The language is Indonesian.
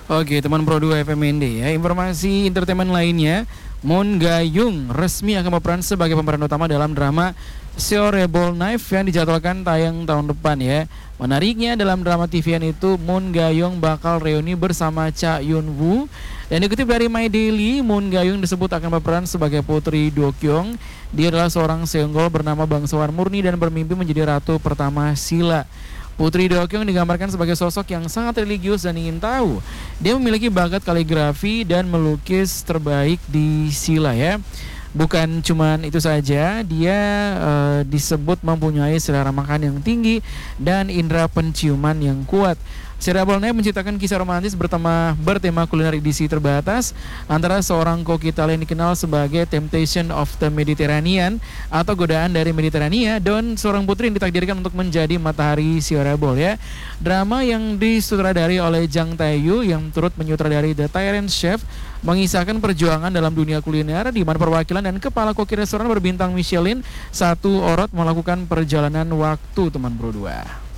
Oke, teman Pro 2 FMND ya. Informasi entertainment lainnya, Moon Ga-young resmi akan berperan sebagai pemeran utama dalam drama Seoreball Knife yang dijadwalkan tayang tahun depan ya. Menariknya dalam drama TVN itu Moon Ga-young bakal reuni bersama Cha Yun-woo. Dan dikutip dari My Daily, Moon Ga-young disebut akan berperan sebagai putri Do Kyung. Dia adalah seorang seonggol bernama bangsawan murni dan bermimpi menjadi ratu pertama Silla. Putri Do Kyung digambarkan sebagai sosok yang sangat religius dan ingin tahu. Dia memiliki bakat kaligrafi dan melukis terbaik di Silla ya. Bukan cuman itu saja, dia disebut mempunyai selera makan yang tinggi dan indera penciuman yang kuat. Seoreball Knife menceritakan kisah romantis bertema kuliner edisi terbatas antara seorang koki Italia yang dikenal sebagai Temptation of the Mediterranean atau godaan dari Mediterania dan seorang putri yang ditakdirkan untuk menjadi matahari Seoreball ya. Drama yang disutradari oleh Jang Tae-yu yang turut menyutradari The Tyrant Chef mengisahkan perjuangan dalam dunia kuliner di mana perwakilan dan kepala koki restoran berbintang Michelin satu Orot melakukan perjalanan waktu teman Pro 2.